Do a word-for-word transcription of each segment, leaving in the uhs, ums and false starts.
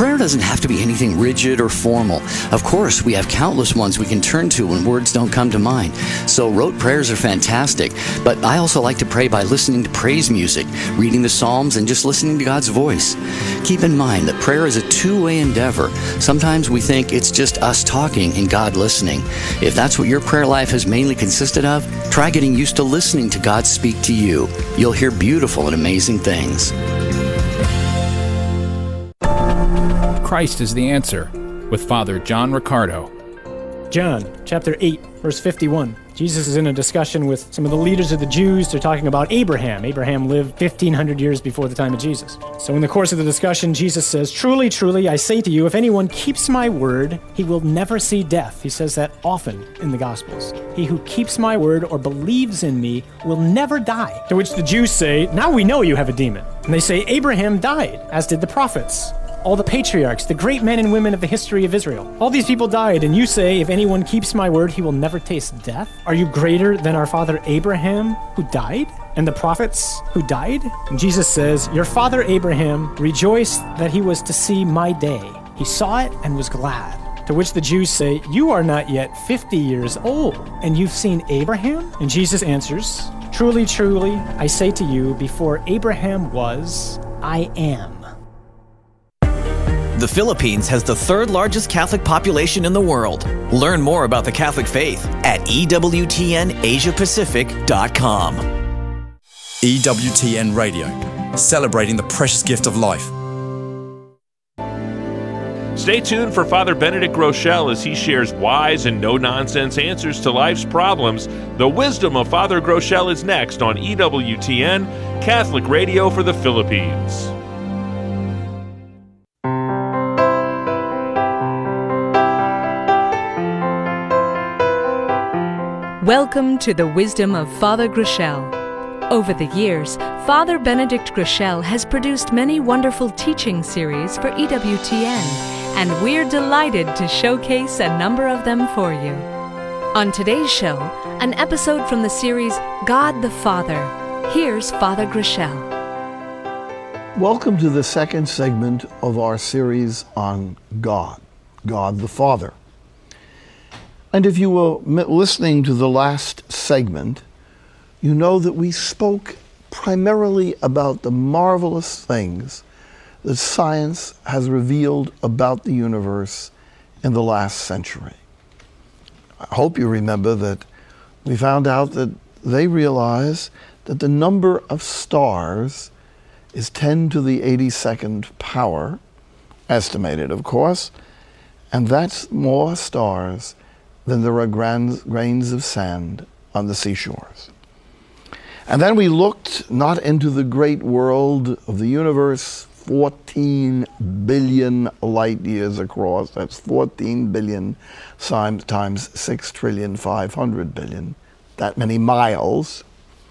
Prayer doesn't have to be anything rigid or formal. Of course, we have countless ones we can turn to when words don't come to mind. So rote prayers are fantastic, but I also like to pray by listening to praise music, reading the Psalms, and just listening to God's voice. Keep in mind that prayer is a two-way endeavor. Sometimes we think it's just us talking and God listening. If that's what your prayer life has mainly consisted of, try getting used to listening to God speak to you. You'll hear beautiful and amazing things. Christ is the Answer with Father John Riccardo. John chapter eight, verse fifty-one. Jesus is in a discussion with some of the leaders of the Jews. They're talking about Abraham. Abraham lived fifteen hundred years before the time of Jesus. So in the course of the discussion, Jesus says, "Truly, truly, I say to you, if anyone keeps my word, he will never see death." He says that often in the Gospels. "He who keeps my word or believes in me will never die." To which the Jews say, "Now we know you have a demon." And they say, "Abraham died, as did the prophets. All the patriarchs, the great men and women of the history of Israel. All these people died, and you say, if anyone keeps my word, he will never taste death? Are you greater than our father Abraham, who died? And the prophets who died?" And Jesus says, "Your father Abraham rejoiced that he was to see my day. He saw it and was glad." To which the Jews say, "You are not yet fifty years old, and you've seen Abraham?" And Jesus answers, "Truly, truly, I say to you, before Abraham was, I am." The Philippines has the third largest Catholic population in the world. Learn more about the Catholic faith at E W T N Asia Pacific dot com. E W T N Radio, celebrating the precious gift of life. Stay tuned for Father Benedict Groeschel as he shares wise and no-nonsense answers to life's problems. The wisdom of Father Groeschel is next on E W T N, Catholic Radio for the Philippines. Welcome to the Wisdom of Father Groeschel. Over the years, Father Benedict Groeschel has produced many wonderful teaching series for E W T N, and we're delighted to showcase a number of them for you. On today's show, an episode from the series God the Father. Here's Father Groeschel. Welcome to the second segment of our series on God, God the Father. And if you were listening to the last segment, you know that we spoke primarily about the marvelous things that science has revealed about the universe in the last century. I hope you remember that we found out that they realize that the number of stars is ten to the eighty-second power, estimated of course, and that's more stars than there are gran- grains of sand on the seashores. And then we looked not into the great world of the universe, fourteen billion light years across. That's fourteen billion times six trillion five hundred billion, that many miles.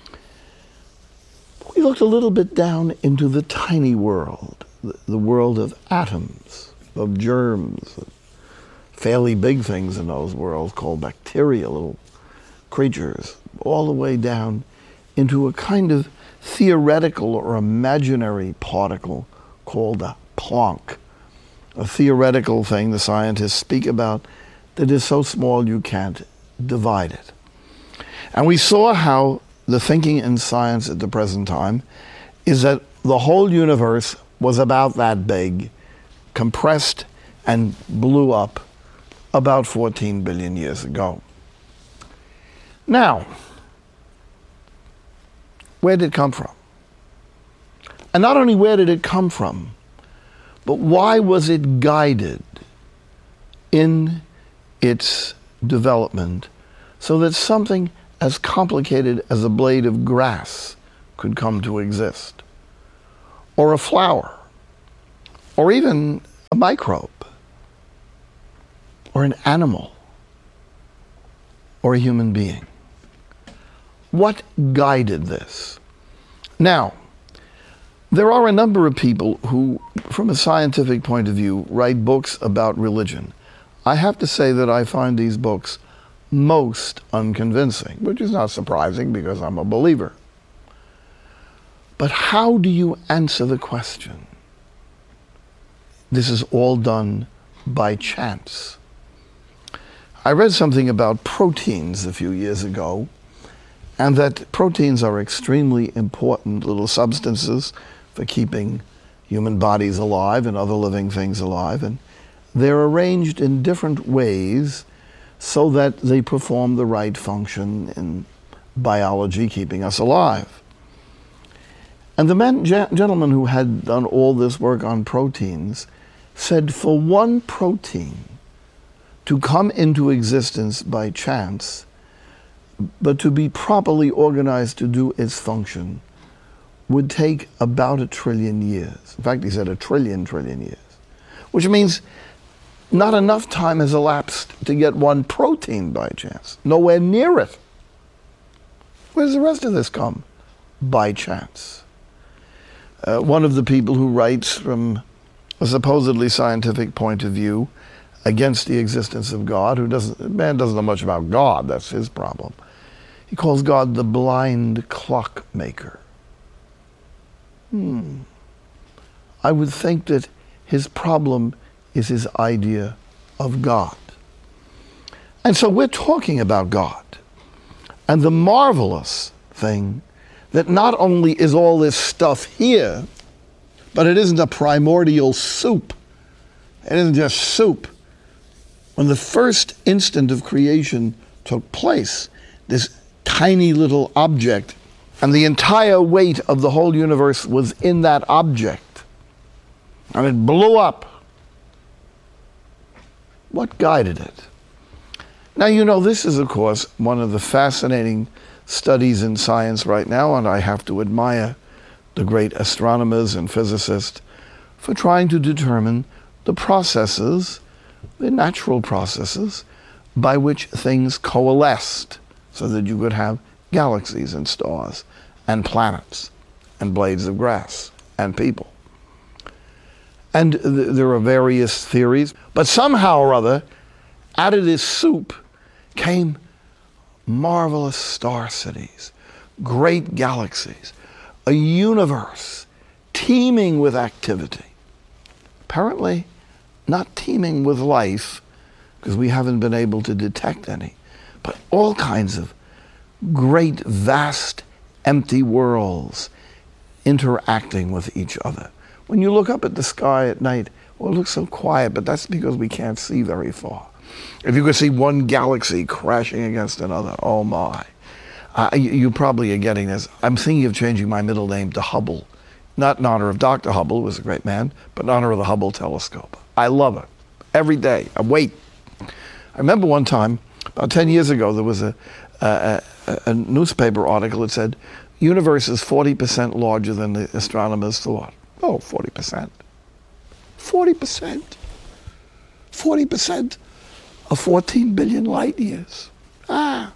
We looked a little bit down into the tiny world, the, the world of atoms, of germs, of fairly big things in those worlds called bacteria, little creatures, all the way down into a kind of theoretical or imaginary particle called a Planck, a theoretical thing the scientists speak about that is so small you can't divide it. And we saw how the thinking in science at the present time is that the whole universe was about that big, compressed and blew up about fourteen billion years ago. Now, where did it come from? And not only where did it come from, but why was it guided in its development so that something as complicated as a blade of grass could come to exist, or a flower, or even a microbe, or an animal, or a human being? What guided this? Now, there are a number of people who, from a scientific point of view, write books about religion. I have to say that I find these books most unconvincing, which is not surprising because I'm a believer. But how do you answer the question? this is all done by chance. I read something about proteins a few years ago, and that proteins are extremely important little substances for keeping human bodies alive and other living things alive, and they're arranged in different ways so that they perform the right function in biology, keeping us alive. And the man, gentleman who had done all this work on proteins said for one protein to come into existence by chance, but to be properly organized to do its function, would take about a trillion years. In fact, he said a trillion trillion years, which means not enough time has elapsed to get one protein by chance. Nowhere near it. Where does the rest of this come? By chance. Uh, one of the people who writes from a supposedly scientific point of view against the existence of God, who doesn't, man doesn't know much about God, that's his problem. He calls God the blind clockmaker. Hmm. I would think that his problem is his idea of God. And so we're talking about God. And the marvelous thing that not only is all this stuff here, but it isn't a primordial soup. It isn't just soup. When the first instant of creation took place, this tiny little object, and the entire weight of the whole universe was in that object, and it blew up. What guided it? Now, you know, this is, of course, one of the fascinating studies in science right now, and I have to admire the great astronomers and physicists for trying to determine the processes, the natural processes, by which things coalesced so that you could have galaxies and stars and planets and blades of grass and people. And th- there are various theories, but somehow or other, out of this soup came marvelous star cities, great galaxies, a universe teeming with activity. Apparently not teeming with life, because we haven't been able to detect any, but all kinds of great, vast, empty worlds interacting with each other. When you look up at the sky at night, well, it looks so quiet, but that's because we can't see very far. If you could see one galaxy crashing against another, oh my. Uh, you, you probably are getting this. I'm thinking of changing my middle name to Hubble. Not in honor of Doctor Hubble, who was a great man, but in honor of the Hubble telescope. I love it. Every day. I wait. I remember one time, about ten years ago, there was a, a, a, a newspaper article that said, universe is forty percent larger than the astronomers thought. Oh, forty percent. forty percent. forty percent of fourteen billion light years. Ah.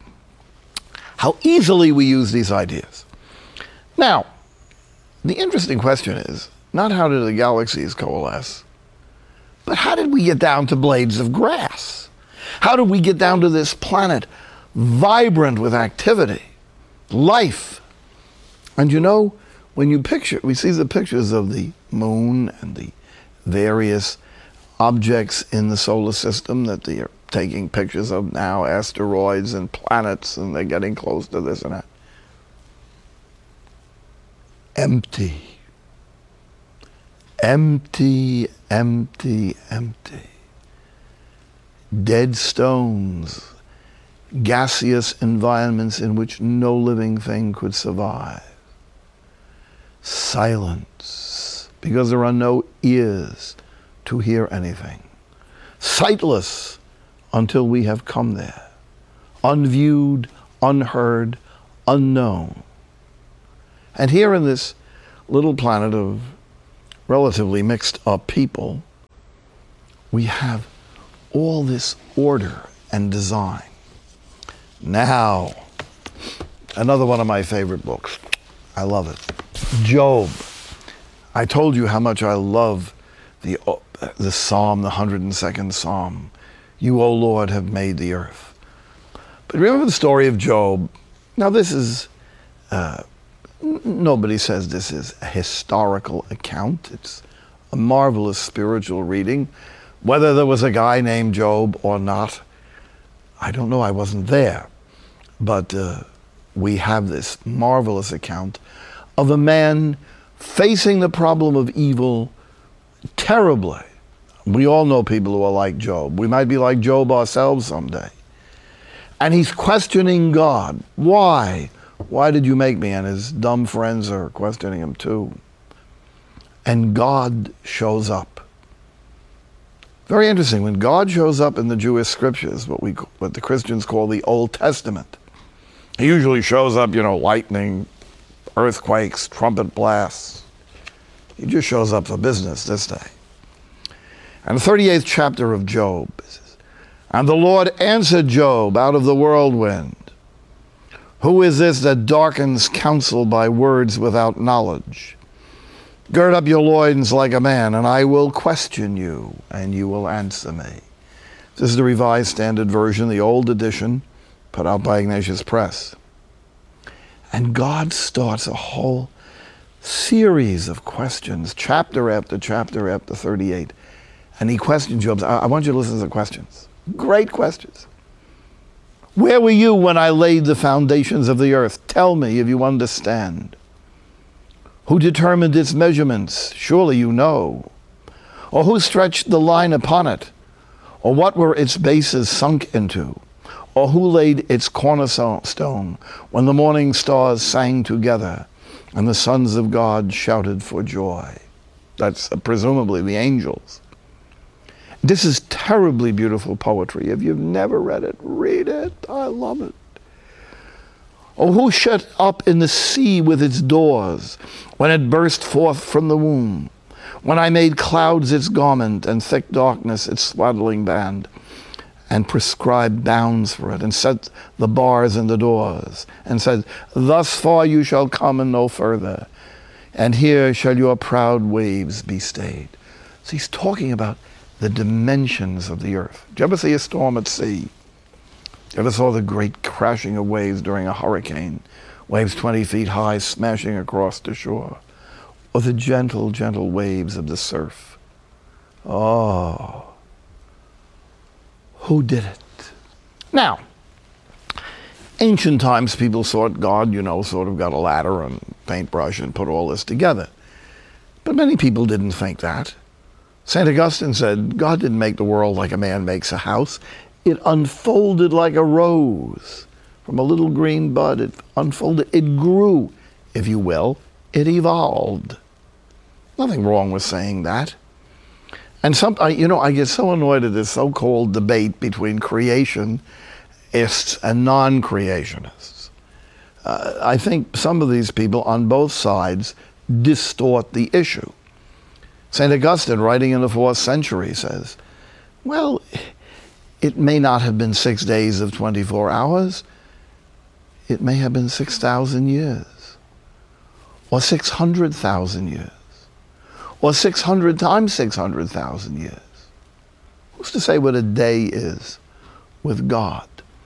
How easily we use these ideas. Now, the interesting question is, not how did the galaxies coalesce, but how did we get down to blades of grass? How did we get down to this planet vibrant with activity, life? And you know, when you picture, we see the pictures of the moon and the various objects in the solar system that they are taking pictures of now, asteroids and planets, and they're getting close to this and that. Empty. Empty, empty, empty. Dead stones, gaseous environments in which no living thing could survive. Silence, because there are no ears to hear anything. Sightless until we have come there. Unviewed, unheard, unknown. And here in this little planet of relatively mixed up people, we have all this order and design. Now, another one of my favorite books. I love it. Job. I told you how much I love the, the Psalm, the one hundred second Psalm. You, O Lord, have made the earth. But remember the story of Job. Now this is, uh, n- nobody says this is a historical account. It's a marvelous spiritual reading. Whether there was a guy named Job or not, I don't know, I wasn't there. But uh, we have this marvelous account of a man facing the problem of evil terribly. We all know people who are like Job. We might be like Job ourselves someday. And he's questioning God. Why? Why did you make me? And his dumb friends are questioning him too. And God shows up. Very interesting. When God shows up in the Jewish scriptures, what we, what the Christians call the Old Testament, he usually shows up, you know, lightning, earthquakes, trumpet blasts. He just shows up for business this day. And the thirty-eighth chapter of Job says, and the Lord answered Job out of the whirlwind, who is this that darkens counsel by words without knowledge? Gird up your loins like a man, and I will question you, and you will answer me. This is the Revised Standard Version, the old edition, put out by Ignatius Press. And God starts a whole series of questions, chapter after chapter after thirty-eight. And he questions Job. I want you to listen to the questions. Great questions. Where were you when I laid the foundations of the earth? Tell me if you understand. Who determined its measurements? Surely you know. Or who stretched the line upon it? Or what were its bases sunk into? Or who laid its cornerstone when the morning stars sang together and the sons of God shouted for joy? That's uh, presumably the angels. This is terribly beautiful poetry. If you've never read it, read it. I love it. Or who shut up in the sea with its doors when it burst forth from the womb? When I made clouds its garment and thick darkness its swaddling band, and prescribed bounds for it, and set the bars in the doors, and said, thus far you shall come and no further, and here shall your proud waves be stayed. So he's talking about the dimensions of the earth. Did you ever see a storm at sea? You ever saw the great crashing of waves during a hurricane? Waves twenty feet high smashing across the shore. Or the gentle, gentle waves of the surf. Oh, who did it? Now, ancient times people thought God, you know, sort of got a ladder and paintbrush and put all this together. But many people didn't think that. Saint Augustine said, God didn't make the world like a man makes a house. It unfolded like a rose. From a little green bud, it unfolded. It grew, if you will. It evolved. Nothing wrong with saying that. And some, I, you know, I get so annoyed at this so-called debate between creationists and non-creationists. Uh, I think some of these people on both sides distort the issue. Saint Augustine, writing in the fourth century, says, well, it may not have been six days of twenty-four hours. It may have been six thousand years, or six hundred thousand years, or six hundred times six hundred thousand years. Who's to say what a day is with God?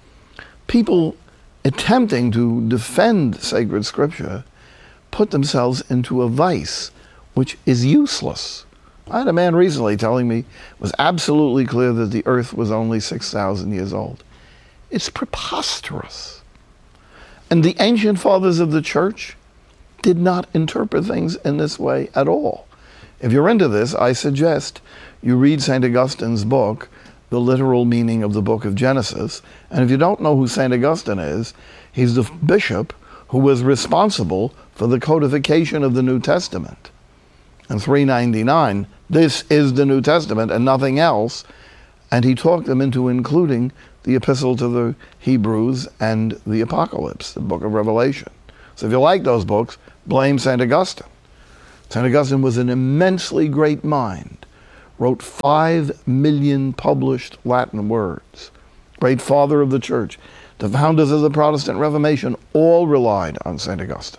People attempting to defend sacred scripture put themselves into a vice which is useless. I had a man recently telling me it was absolutely clear that the earth was only six thousand years old. It's preposterous. And the ancient fathers of the church did not interpret things in this way at all. If you're into this, I suggest you read Saint Augustine's book, The Literal Meaning of the Book of Genesis. And if you don't know who Saint Augustine is, he's the bishop who was responsible for the codification of the New Testament. In three ninety-nine, this is the New Testament and nothing else. And he talked them into including the Epistle to the Hebrews and the Apocalypse, the book of Revelation. So if you like those books, blame Saint Augustine. Saint Augustine was an immensely great mind, wrote five million published Latin words, great father of the church. The founders of the Protestant Reformation all relied on Saint Augustine.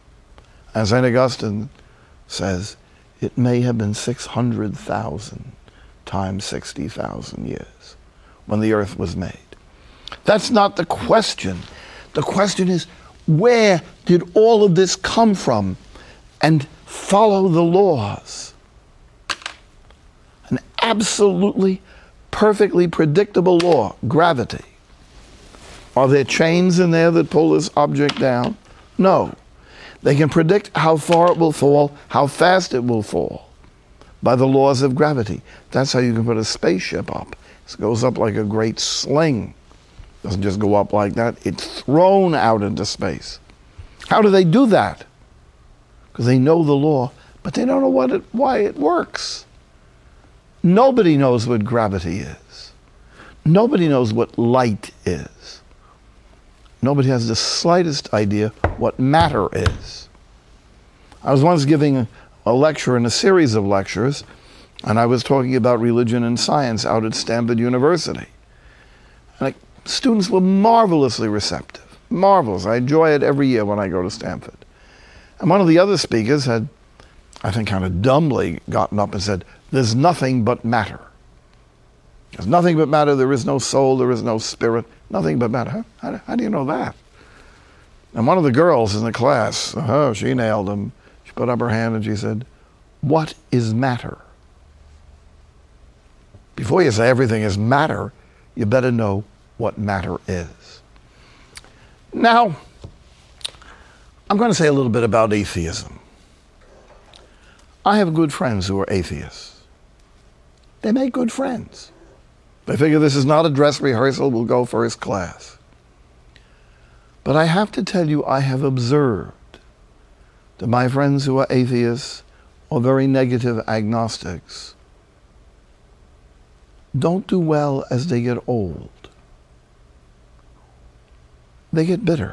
And Saint Augustine says, it may have been six hundred thousand times sixty thousand years when the earth was made. That's not the question. The question is, where did all of this come from? And follow the laws. absolutely, perfectly predictable law, gravity. Are there chains in there that pull this object down? No. They can predict how far it will fall, how fast it will fall, by the laws of gravity. That's how you can put a spaceship up. It goes up like a great sling. It doesn't just go up like that. It's thrown out into space. How do they do that? Because they know the law, but they don't know what it, why it works. Nobody knows what gravity is. Nobody knows what light is. Nobody has the slightest idea what matter is. I was once giving a, a lecture in a series of lectures, and I was talking about religion and science out at Stanford University. And I, students were marvelously receptive, marvelous. I enjoy it every year when I go to Stanford. And one of the other speakers had, I think kind of dumbly, gotten up and said, "There's nothing but matter. There's nothing but matter. There is no soul. There is no spirit. Nothing but matter." Huh? How, do, how do you know that? And one of the girls in the class, oh, she nailed him. She put up her hand and she said, "What is matter?" Before you say everything is matter, you better know what matter is. Now, I'm going to say a little bit about atheism. I have good friends who are atheists. They make good friends. They figure this is not a dress rehearsal, we'll go first class. But I have to tell you, I have observed that my friends who are atheists or very negative agnostics don't do well as they get old. They get bitter.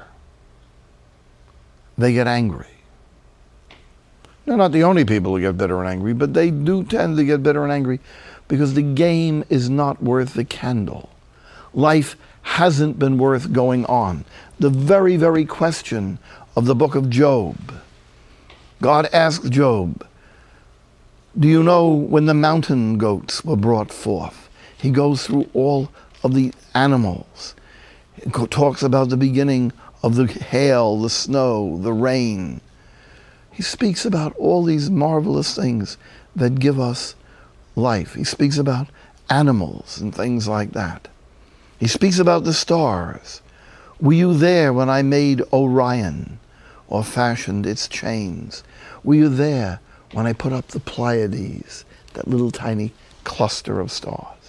They get angry. They're not the only people who get bitter and angry, but they do tend to get bitter and angry because the game is not worth the candle. Life hasn't been worth going on. The very, very question of the book of Job. God asked Job, "Do you know when the mountain goats were brought forth?" He goes through all of the animals. He talks about the beginning of the hail, the snow, the rain. He speaks about all these marvelous things that give us life. He speaks about animals and things like that. He speaks about the stars. "Were you there when I made Orion or fashioned its chains? Were you there when I put up the Pleiades, that little tiny cluster of stars?"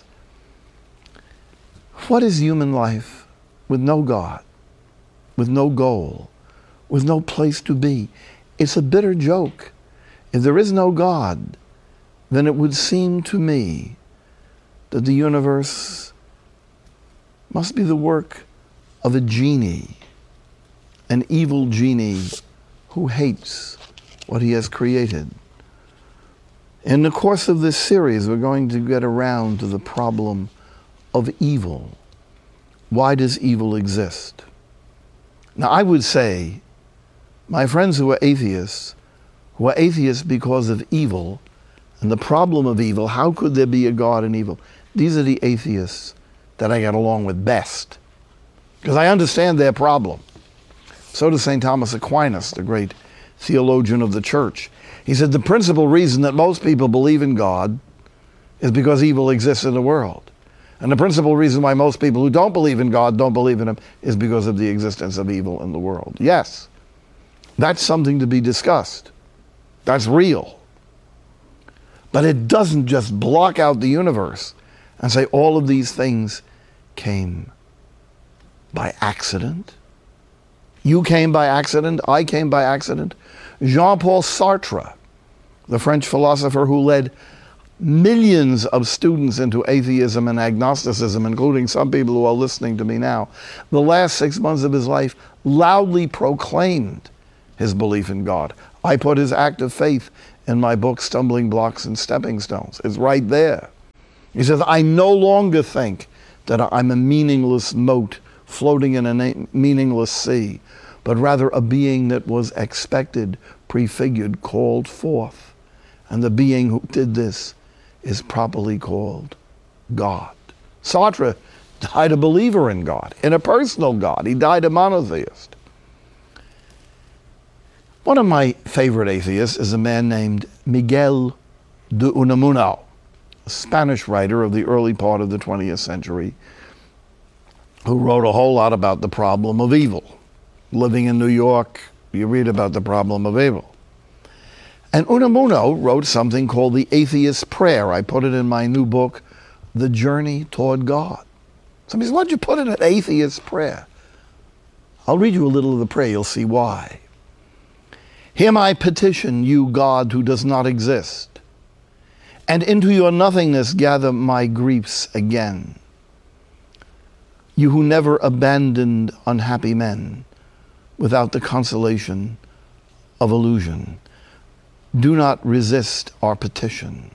What is human life with no God, with no goal, with no place to be? It's a bitter joke. If there is no God, then it would seem to me that the universe must be the work of a genie, an evil genie who hates what he has created. In the course of this series, we're going to get around to the problem of evil. Why does evil exist? Now, I would say, my friends who are atheists, who are atheists because of evil, and the problem of evil, how could there be a God in evil? These are the atheists that I get along with best, because I understand their problem. So does Saint Thomas Aquinas, the great theologian of the church. He said the principal reason that most people believe in God is because evil exists in the world. And the principal reason why most people who don't believe in God don't believe in him is because of the existence of evil in the world. Yes, that's something to be discussed. That's real. But it doesn't just block out the universe and say all of these things came by accident. You came by accident. I came by accident. Jean-Paul Sartre, the French philosopher who led millions of students into atheism and agnosticism, including some people who are listening to me now, the last six months of his life loudly proclaimed his belief in God. I put his act of faith in my book, Stumbling Blocks and Stepping Stones. It's right there. He says, I no longer think that I'm a meaningless mote floating in a na- meaningless sea, but rather a being that was expected, prefigured, called forth. And the being who did this is properly called God. Sartre died a believer in God, in a personal God. He died a monotheist. One of my favorite atheists is a man named Miguel de Unamuno. a Spanish writer of the early part of the twentieth century, who wrote a whole lot about the problem of evil. Living in New York, you read about the problem of evil. And Unamuno wrote something called the Atheist's Prayer. I put it in my new book, The Journey Toward God. Somebody says, why'd you put in an atheist's prayer? I'll read you a little of the prayer, you'll see why. Hear my petition, you God who does not exist, and into your nothingness gather my griefs again. You who never abandoned unhappy men without the consolation of illusion, do not resist our petition.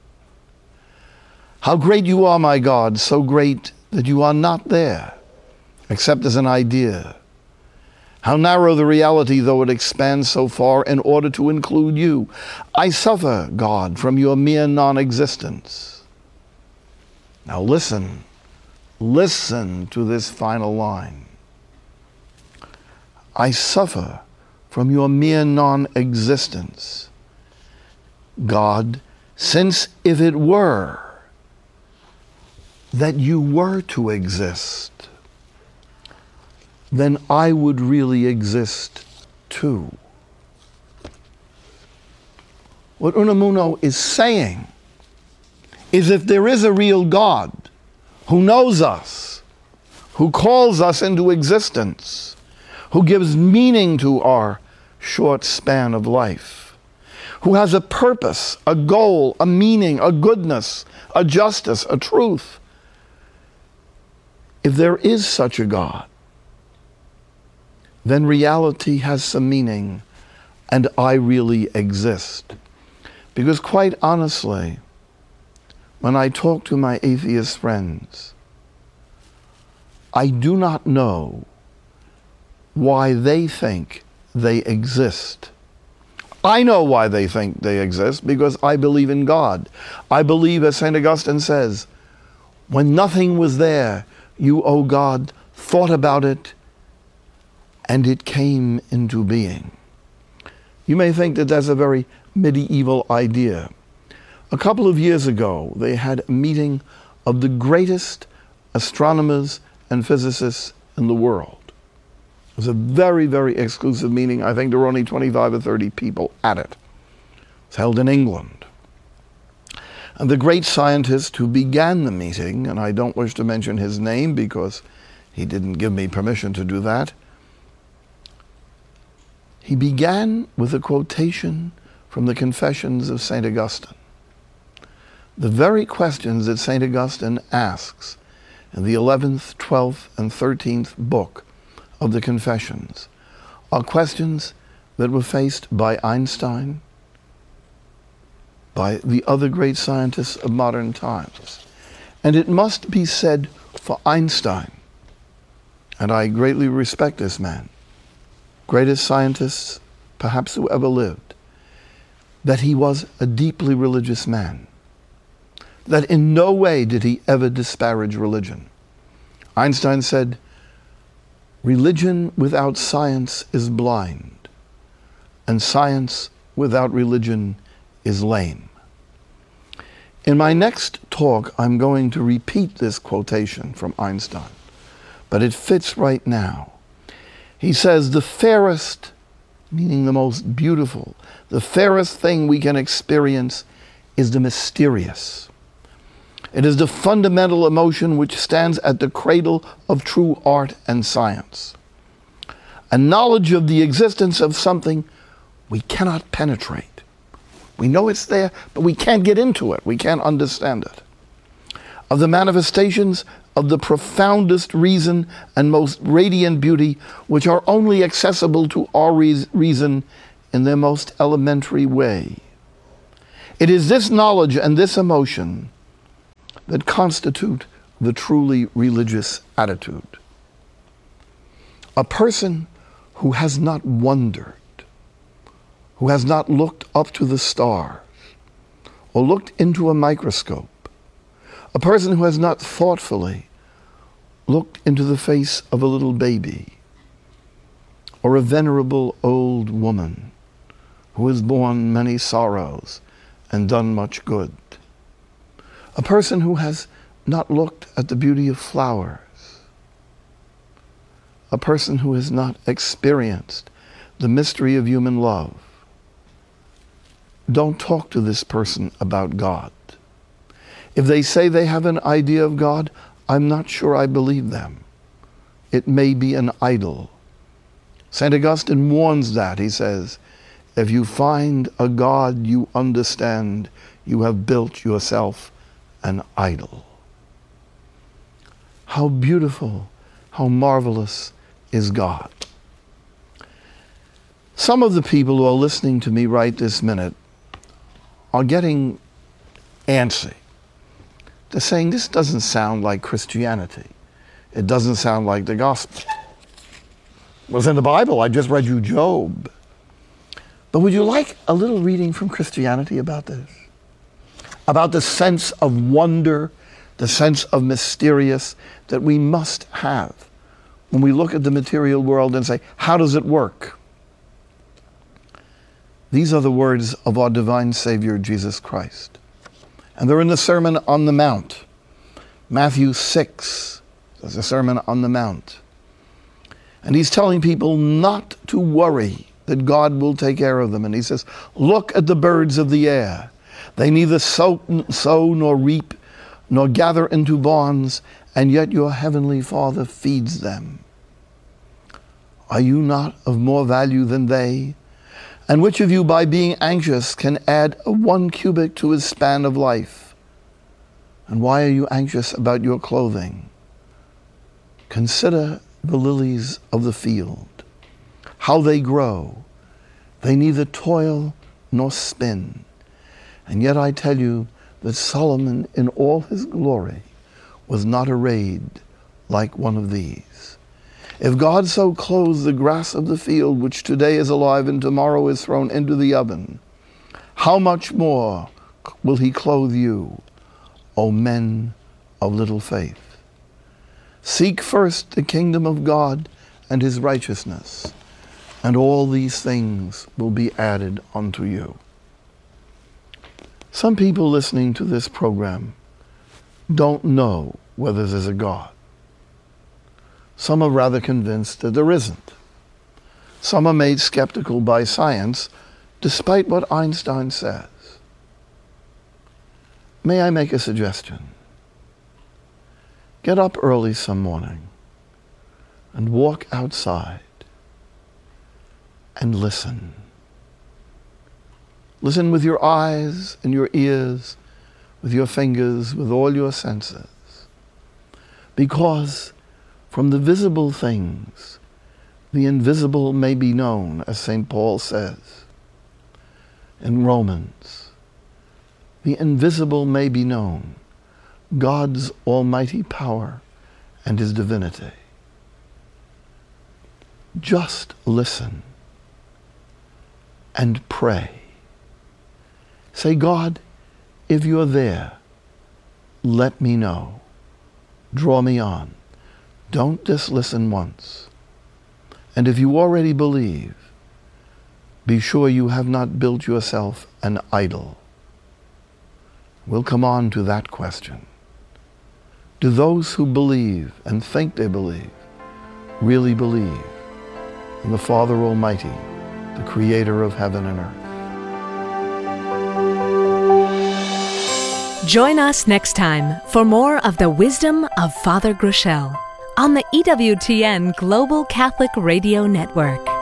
How great you are, my God, so great that you are not there, except as an idea. How narrow the reality, though it expands so far in order to include you. I suffer, God, from your mere non-existence. Now listen, listen to this final line. I suffer from your mere non-existence, God, since if it were that you were to exist, then I would really exist too. What Unamuno is saying is if there is a real God who knows us, who calls us into existence, who gives meaning to our short span of life, who has a purpose, a goal, a meaning, a goodness, a justice, a truth, if there is such a God, then reality has some meaning and I really exist. Because quite honestly, when I talk to my atheist friends, I do not know why they think they exist. I know why they think they exist because I believe in God. I believe, as Saint Augustine says, when nothing was there, you, O God, thought about it and it came into being. You may think that that's a very medieval idea. A couple of years ago, they had a meeting of the greatest astronomers and physicists in the world. It was a very, very exclusive meeting. I think there were only twenty-five or thirty people at it. It was held in England. And the great scientist who began the meeting, and I don't wish to mention his name because he didn't give me permission to do that, he began with a quotation from the Confessions of Saint Augustine. The very questions that Saint Augustine asks in the eleventh, twelfth, and thirteenth book of the Confessions are questions that were faced by Einstein, by the other great scientists of modern times. And it must be said for Einstein, and I greatly respect this man, greatest scientist perhaps who ever lived, that he was a deeply religious man, that in no way did he ever disparage religion. Einstein said, religion without science is blind, and science without religion is lame. In my next talk, I'm going to repeat this quotation from Einstein, but it fits right now. He says, the fairest, meaning the most beautiful, the fairest thing we can experience is the mysterious. It is the fundamental emotion which stands at the cradle of true art and science. A knowledge of the existence of something we cannot penetrate. We know it's there, but we can't get into it. We can't understand it. Of the manifestations of the profoundest reason and most radiant beauty, which are only accessible to our reason in their most elementary way. It is this knowledge and this emotion that constitute the truly religious attitude. A person who has not wondered, who has not looked up to the stars or looked into a microscope, a person who has not thoughtfully looked into the face of a little baby or a venerable old woman who has borne many sorrows and done much good. a person who has not looked at the beauty of flowers, a person who has not experienced the mystery of human love. Don't talk to this person about God. If they say they have an idea of God, I'm not sure I believe them. It may be an idol. Saint Augustine warns that. He says, if you find a God you understand, you have built yourself an idol. How beautiful, how marvelous is God. Some of the people who are listening to me right this minute are getting antsy. They're saying, this doesn't sound like Christianity. It doesn't sound like the gospel. It was in the Bible. I just read you Job. But would you like a little reading from Christianity about this? About the sense of wonder, the sense of mysterious that we must have when we look at the material world and say, how does it work? These are the words of our divine Savior, Jesus Christ. And they're in the Sermon on the Mount. Matthew six, there's a Sermon on the Mount. And he's telling people not to worry, that God will take care of them. And he says, look at the birds of the air. They neither sow, sow nor reap, nor gather into barns, and yet your heavenly Father feeds them. Are you not of more value than they? And which of you, by being anxious, can add one cubit to his span of life? And why are you anxious about your clothing? Consider the lilies of the field, how they grow. They neither toil nor spin. And yet I tell you that Solomon in all his glory was not arrayed like one of these. If God so clothes the grass of the field, which today is alive and tomorrow is thrown into the oven, how much more will he clothe you, O men of little faith? Seek first the kingdom of God and his righteousness, and all these things will be added unto you. Some people listening to this program don't know whether there's a God. Some are rather convinced that there isn't. Some are made skeptical by science, despite what Einstein says. May I make a suggestion? Get up early some morning and walk outside and listen. Listen with your eyes and your ears, with your fingers, with all your senses. Because from the visible things, the invisible may be known, as Saint Paul says in Romans. The invisible may be known, God's almighty power and his divinity. Just listen and pray. Say, God, if you're there, let me know. Draw me on. Don't just listen once. And if you already believe, be sure you have not built yourself an idol. We'll come on to that question. Do those who believe and think they believe really believe in the Father Almighty, the creator of heaven and earth? Join us next time for more of the wisdom of Father Groeschel on the E W T N Global Catholic Radio Network.